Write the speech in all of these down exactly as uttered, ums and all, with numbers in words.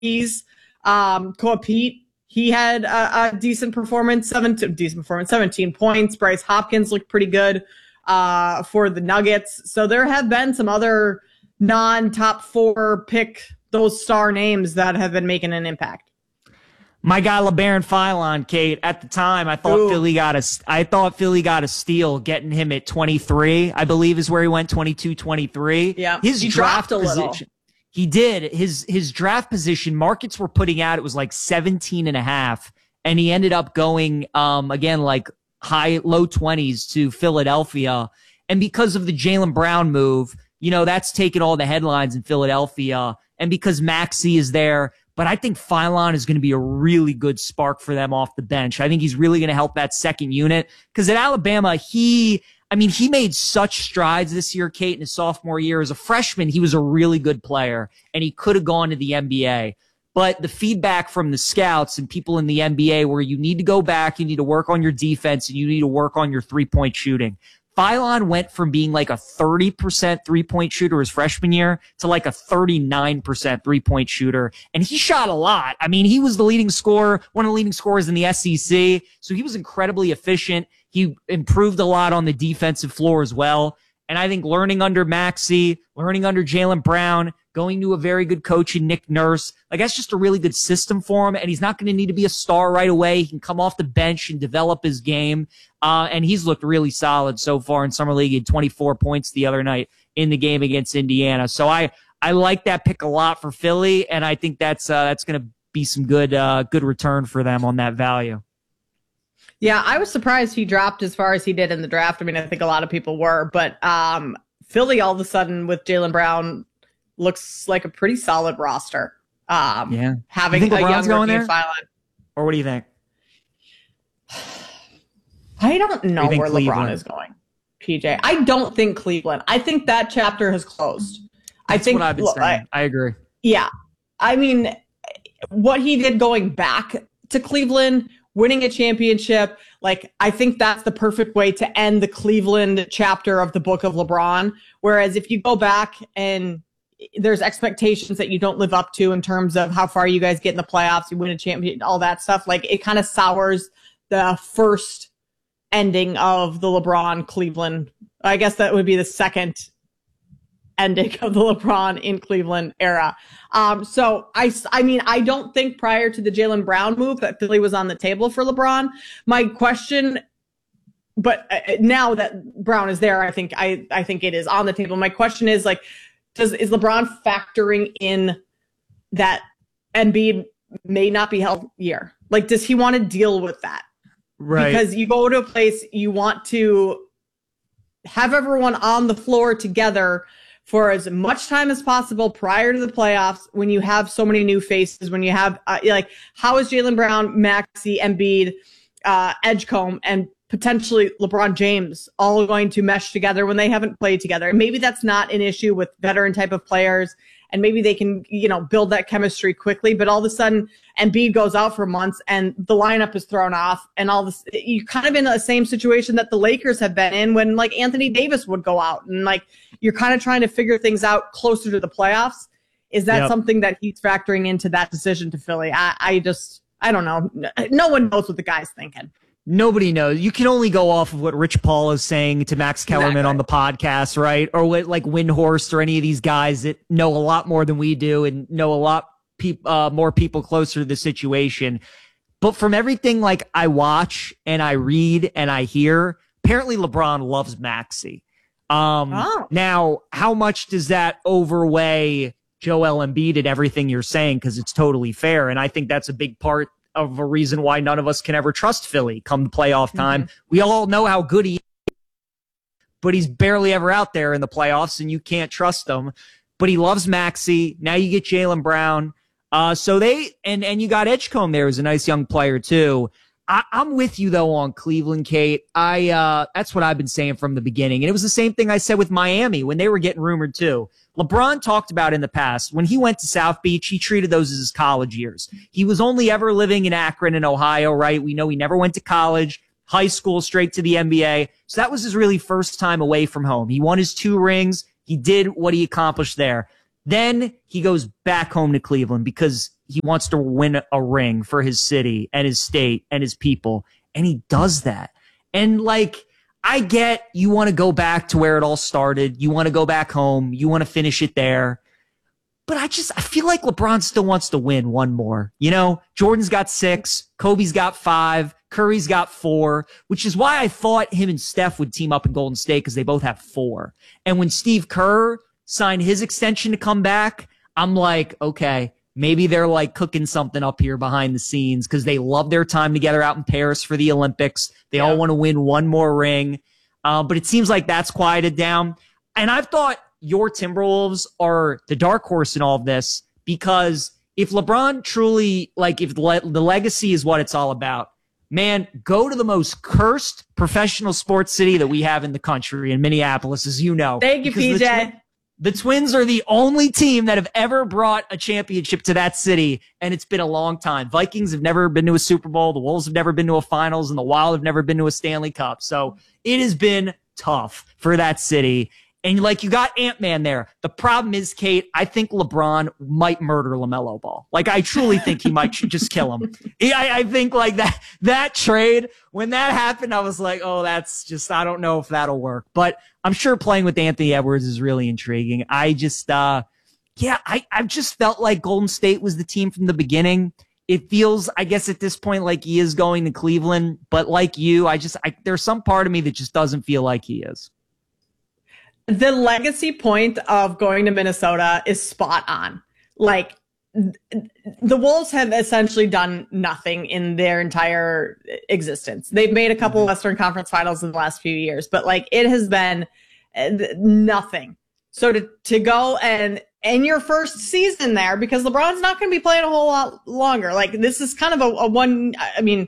rookies. Um, Koa Pete, he had a, a decent performance, seventeen, decent performance, seventeen points. Bryce Hopkins looked pretty good uh, for the Nuggets. So there have been some other non-top four pick those star names that have been making an impact. My guy LeBaron Philon, Kate. At the time, I thought Ooh. Philly got a. I thought Philly got a steal, getting him at twenty-three. I believe is where he went, twenty-two, twenty-three. Yeah, his he draft dropped a position. little. He did. His his draft position. Markets were putting out it was like seventeen and a half, and he ended up going um again like high low twenties to Philadelphia. And because of the Jaylen Brown move, you know that's taken all the headlines in Philadelphia. And because Maxey is there. But I think Philon is going to be a really good spark for them off the bench. I think he's really going to help that second unit. Because at Alabama, he, I mean, he made such strides this year, Kate, in his sophomore year. As a freshman, he was a really good player, and he could have gone to the N B A. But the feedback from the scouts and people in the N B A where you need to go back, you need to work on your defense, and you need to work on your three-point shooting. Philon went from being like a thirty percent three-point shooter his freshman year to like a thirty-nine percent three-point shooter. And he shot a lot. I mean, he was the leading scorer, one of the leading scorers in the S E C. So he was incredibly efficient. He improved a lot on the defensive floor as well. And I think learning under Maxey, learning under Jaylen Brown, going to a very good coach in Nick Nurse, like that's just a really good system for him. And he's not going to need to be a star right away. He can come off the bench and develop his game. Uh, and he's looked really solid so far in Summer League. He had twenty-four points the other night in the game against Indiana. So I, I like that pick a lot for Philly. And I think that's, uh, that's going to be some good, uh, good return for them on that value. Yeah, I was surprised he dropped as far as he did in the draft. I mean, I think a lot of people were, but um, Philly all of a sudden with Jaylen Brown looks like a pretty solid roster. Um, yeah, having you think a LeBron's young going there, Philon. Or what do you think? I don't know do where Cleveland? LeBron is going. P J, I don't think Cleveland. I think that chapter has closed. That's I think what I've been look, saying. I, I agree. Yeah, I mean, what he did going back to Cleveland, winning a championship, like I think that's the perfect way to end the Cleveland chapter of the book of LeBron. Whereas if you go back and there's expectations that you don't live up to in terms of how far you guys get in the playoffs, you win a champion, all that stuff, like it kind of sours the first ending of the LeBron Cleveland. I guess that would be the second ending of the LeBron in Cleveland era. Um, so I, I mean, I don't think prior to the Jaylen Brown move that Philly was on the table for LeBron. My question, but now that Brown is there, I think, I, I think it is on the table. My question is like, does, is LeBron factoring in that Embiid may not be healthy year? Like, does he want to deal with that? Right. Because you go to a place, you want to have everyone on the floor together for as much time as possible prior to the playoffs when you have so many new faces, when you have, uh, like, how is Jaylen Brown, Maxey, Embiid, uh, Edgecombe, and potentially LeBron James all going to mesh together when they haven't played together? And maybe that's not an issue with veteran type of players, and maybe they can, you know, build that chemistry quickly. But all of a sudden, Embiid goes out for months and the lineup is thrown off, and all this, you're kind of in the same situation that the Lakers have been in when like Anthony Davis would go out, and like you're kind of trying to figure things out closer to the playoffs. Is that yep. something that he's factoring into that decision to Philly? I, I just, I don't know. No one knows what the guy's thinking. Nobody knows. You can only go off of what Rich Paul is saying to Max Kellerman exactly. on the podcast, right? Or what like Windhorst or any of these guys that know a lot more than we do and know a lot pe- uh, more people closer to the situation. But from everything like I watch and I read and I hear, apparently LeBron loves Maxey. Um, oh. Now, how much does that overweigh Joel Embiid and everything you're saying? Because it's totally fair. And I think that's a big part of a reason why none of us can ever trust Philly come playoff time. Mm-hmm. We all know how good he is, but he's barely ever out there in the playoffs, and you can't trust him. But he loves Maxey. Now you get Jaylen Brown. Uh, so they, and, and you got Edgecombe there, who's a nice young player too. I, I'm with you though on Cleveland, Kate. I, uh, that's what I've been saying from the beginning. And it was the same thing I said with Miami when they were getting rumored too. LeBron talked about in the past, when he went to South Beach, he treated those as his college years. He was only ever living in Akron in Ohio, right? We know he never went to college, high school, straight to the N B A. So that was his really first time away from home. He won his two rings. He did what he accomplished there. Then he goes back home to Cleveland because he wants to win a ring for his city and his state and his people. And he does that. And like, I get you want to go back to where it all started. You want to go back home. You want to finish it there. But I just, I feel like LeBron still wants to win one more. You know, Jordan's got six, Kobe's got five, Curry's got four, which is why I thought him and Steph would team up in Golden State because they both have four. And when Steve Kerr signed his extension to come back, I'm like, okay, maybe they're like cooking something up here behind the scenes because they love their time together out in Paris for the Olympics. They yeah. all want to win one more ring. Uh, but it seems like that's quieted down. And I've thought your Timberwolves are the dark horse in all of this because if LeBron truly, like if le- the legacy is what it's all about, man, go to the most cursed professional sports city that we have in the country in Minneapolis, as you know. Thank you, P J. The Twins are the only team that have ever brought a championship to that city, and it's been a long time. Vikings have never been to a Super Bowl. The Wolves have never been to a finals, and the Wild have never been to a Stanley Cup. So it has been tough for that city. And like you got Ant-Man there. The problem is, Kate, I think LeBron might murder LaMelo Ball. Like I truly think he might just kill him. I, I think like that, that trade, when that happened, I was like, oh, that's just, I don't know if that'll work. But I'm sure playing with Anthony Edwards is really intriguing. I just, uh, yeah, I, I've just felt like Golden State was the team from the beginning. It feels, I guess at this point, like he is going to Cleveland. But like you, I just, I, there's some part of me that just doesn't feel like he is. The legacy point of going to Minnesota is spot on. Like the Wolves have essentially done nothing in their entire existence. They've made a couple mm-hmm. Western Conference finals in the last few years, but like it has been nothing. So to, to go and in your first season there, because LeBron's not going to be playing a whole lot longer. Like this is kind of a, a one, I mean,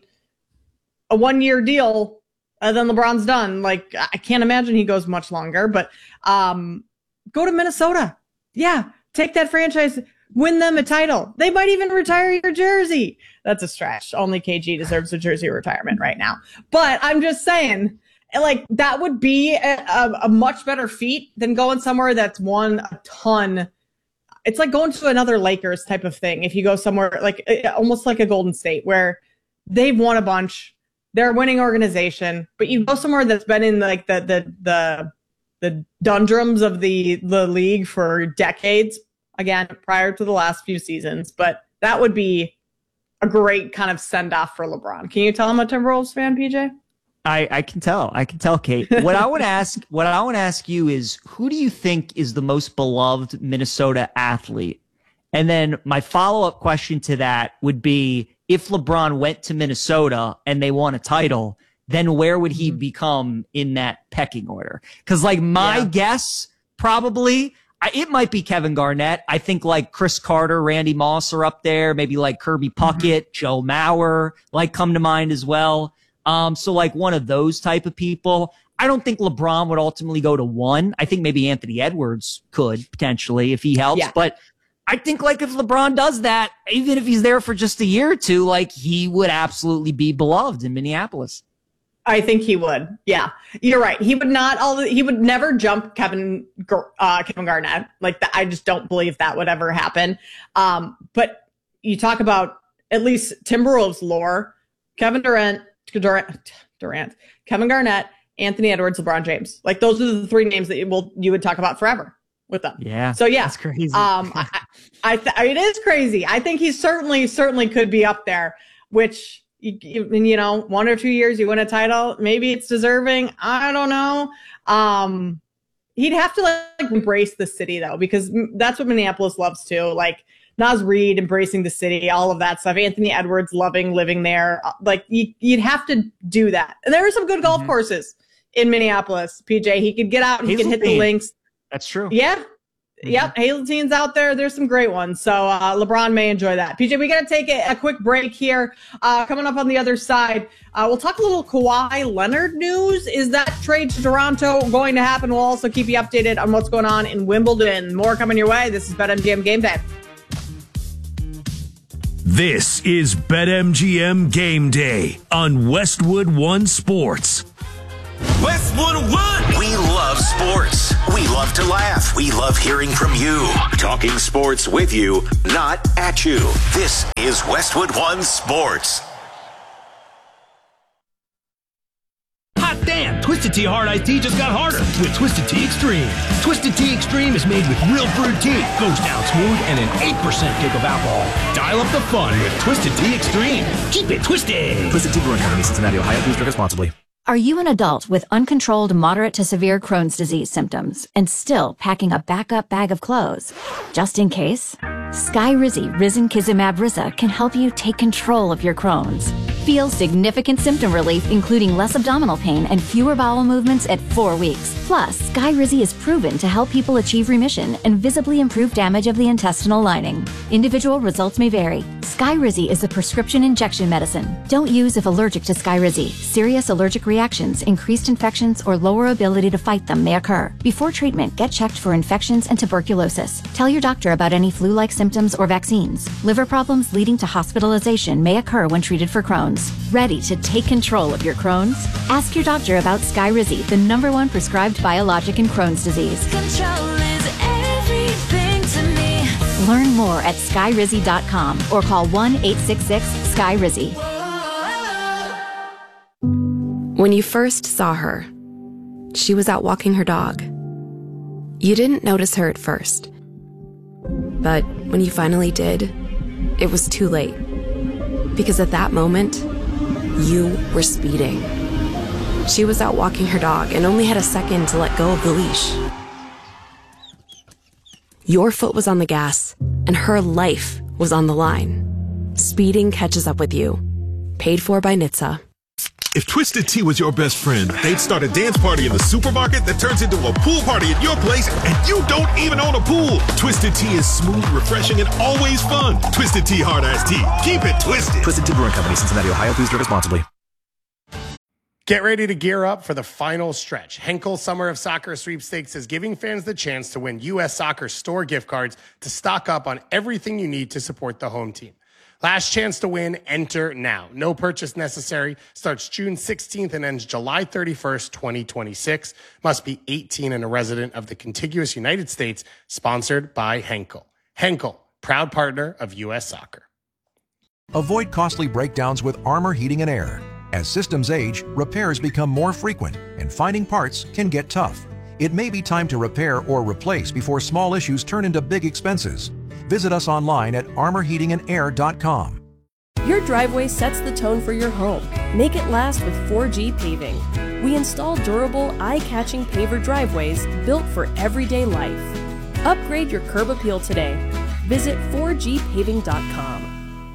a one year deal. Uh, then LeBron's done. Like, I can't imagine he goes much longer, but um, go to Minnesota. Yeah, take that franchise, win them a title. They might even retire your jersey. That's a stretch. Only K G deserves a jersey retirement right now. But I'm just saying, like, that would be a, a, a much better feat than going somewhere that's won a ton. It's like going to another Lakers type of thing. If you go somewhere like almost like a Golden State where they've won a bunch. They're a winning organization, but you go somewhere that's been in like the the the the doldrums of the the league for decades. Again, prior to the last few seasons, but that would be a great kind of send off for LeBron. Can you tell I'm a Timberwolves fan, P J? I I can tell. I can tell, Kate. What I want to ask, what I want to ask you is, who do you think is the most beloved Minnesota athlete? And then my follow up question to that would be, if LeBron went to Minnesota and they won a title, then where would he become in that pecking order? Because like my yeah. guess, probably, I, it might be Kevin Garnett. I think like Chris Carter, Randy Moss are up there. Maybe like Kirby Puckett, mm-hmm. Joe Mauer, like come to mind as well. Um, so like one of those type of people. I don't think LeBron would ultimately go to one. I think maybe Anthony Edwards could potentially if he helps, yeah. but I think like if LeBron does that, even if he's there for just a year or two, like he would absolutely be beloved in Minneapolis. I think he would. Yeah, you're right. He would not. All he would never jump Kevin uh, Kevin Garnett. Like the, I just don't believe that would ever happen. Um, but you talk about at least Timberwolves lore: Kevin Durant, Durant, Durant, Kevin Garnett, Anthony Edwards, LeBron James. Like those are the three names that you will you would talk about forever. With them. Yeah. So yeah, that's crazy. um, I, I, th- it is crazy. I think he certainly, certainly could be up there, which, you, you, you know, one or two years, you win a title. Maybe it's deserving. I don't know. Um, he'd have to like embrace the city though, because that's what Minneapolis loves too. Like Naz Reid embracing the city, all of that stuff. Anthony Edwards loving living there. Like you, you'd have to do that. And there are some good golf mm-hmm. courses in Minneapolis, P J. He could get out. He could hit the links. That's true. Yeah. Mm-hmm. Yep. Hazeltine's out there. There's some great ones. So uh, LeBron may enjoy that. P J, we got to take a, a quick break here. Uh, coming up on the other side, uh, we'll talk a little Kawhi Leonard news. Is that trade to Toronto going to happen? We'll also keep you updated on what's going on in Wimbledon. More coming your way. This is BetMGM Game Day. This is BetMGM Game Day on Westwood One Sports. Westwood One. We love sports. We love to laugh. We love hearing from you. Talking sports with you, not at you. This is Westwood One Sports. Hot damn! Twisted Tea Hard Iced Tea just got harder with Twisted Tea Extreme. Twisted Tea Extreme is made with real brewed tea, goes down smooth, and an eight percent kick of alcohol. Dial up the fun with Twisted Tea Extreme. Keep it twisted! Twisted Tea Brewing Company, Cincinnati, Ohio. Please drink responsibly. Are you an adult with uncontrolled moderate to severe Crohn's disease symptoms and still packing a backup bag of clothes? Just in case? Skyrizi Risankizumab Riza can help you take control of your Crohn's. Feel significant symptom relief, including less abdominal pain and fewer bowel movements at four weeks. Plus, Skyrizi is proven to help people achieve remission and visibly improve damage of the intestinal lining. Individual results may vary. Skyrizi is a prescription injection medicine. Don't use if allergic to Skyrizi. Serious allergic reactions, increased infections, or lower ability to fight them may occur. Before treatment, get checked for infections and tuberculosis. Tell your doctor about any flu-like symptoms or vaccines. Liver problems leading to hospitalization may occur when treated for Crohn's. Ready to take control of your Crohn's? Ask your doctor about Skyrizi, the number one prescribed biologic in Crohn's disease. Control is everything to me. Learn more at skyrizi dot com or call one eight six six S K Y R I Z Y. When you first saw her, she was out walking her dog. You didn't notice her at first. But when you finally did, it was too late. Because at that moment, you were speeding. She was out walking her dog and only had a second to let go of the leash. Your foot was on the gas, and her life was on the line. Speeding catches up with you. Paid for by N H T S A. If Twisted Tea was your best friend, they'd start a dance party in the supermarket that turns into a pool party at your place, and you don't even own a pool. Twisted Tea is smooth, refreshing, and always fun. Twisted Tea Hard Iced Tea. Keep it twisted. Twisted Tea Brewing Company, Cincinnati, Ohio. Please drink responsibly. Get ready to gear up for the final stretch. Henkel Summer of Soccer Sweepstakes is giving fans the chance to win U S Soccer store gift cards to stock up on everything you need to support the home team. Last chance to win, enter now. No purchase necessary. Starts June sixteenth and ends July thirty-first, twenty twenty-six. Must be eighteen and a resident of the contiguous United States. Sponsored by Henkel. Henkel, proud partner of U S Soccer. Avoid costly breakdowns with Armor Heating and Air. As systems age, repairs become more frequent, and finding parts can get tough. It may be time to repair or replace before small issues turn into big expenses. Visit us online at armor heating and air dot com. Your driveway sets the tone for your home. Make it last with four G Paving. We install durable, eye-catching paver driveways built for everyday life. Upgrade your curb appeal today. Visit four G paving dot com.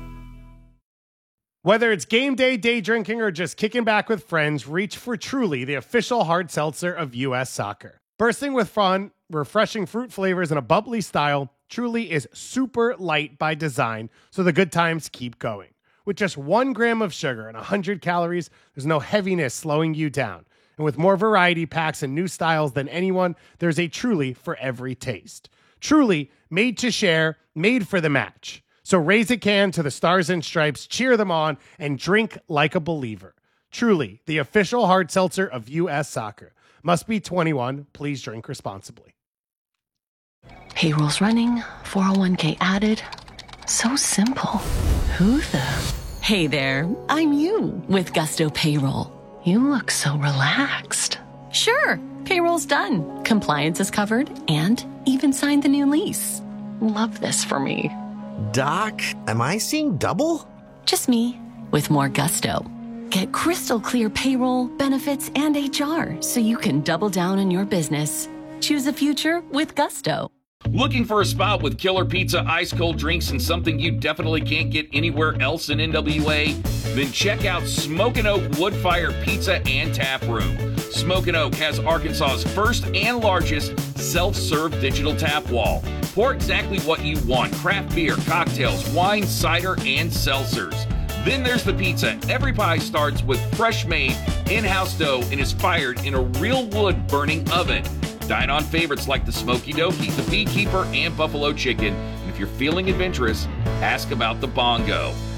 Whether it's game day, day drinking, or just kicking back with friends, reach for Truly, the official hard seltzer of U S Soccer. Bursting with fun, refreshing fruit flavors, and a bubbly style, Truly is super light by design, so the good times keep going. With just one gram of sugar and one hundred calories, there's no heaviness slowing you down. And with more variety packs and new styles than anyone, there's a Truly for every taste. Truly, made to share, made for the match. So raise a can to the Stars and Stripes, cheer them on, and drink like a believer. Truly, the official hard seltzer of U S Soccer. Must be twenty-one. Please drink responsibly. Payroll's running, four oh one k added. So simple. Who the? Hey there, I'm you with Gusto Payroll. You look so relaxed. Sure, payroll's done. Compliance is covered and even signed the new lease. Love this for me. Doc, am I seeing double? Just me with more gusto. Get crystal clear payroll, benefits, and H R so you can double down on your business. Choose a future with Gusto. Looking for a spot with killer pizza, ice cold drinks, and something you definitely can't get anywhere else in N W A? Then check out Smokin' Oak Wood-Fire Pizza and Tap Room. Smokin' Oak has Arkansas's first and largest self-serve digital tap wall. Pour exactly what you want: craft beer, cocktails, wine, cider, and seltzers. Then there's the pizza. Every pie starts with fresh-made, in-house dough and is fired in a real wood-burning oven. Dine on favorites like the Smoky Dokie, the Beekeeper, and Buffalo Chicken. And if you're feeling adventurous, ask about the Bongo.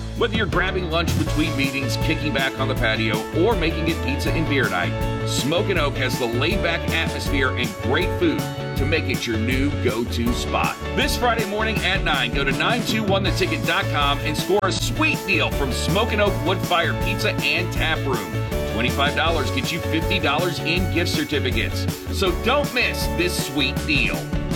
Whether you're grabbing lunch between meetings, kicking back on the patio, or making it pizza and beer night, Smokin' Oak has the laid-back atmosphere and great food to make it your new go-to spot. This Friday morning at nine, go to nine two one the ticket dot com and score a sweet deal from Smokin' Oak Wood Fire Pizza and Tap Room. twenty-five dollars gets you fifty dollars in gift certificates. So don't miss this sweet deal.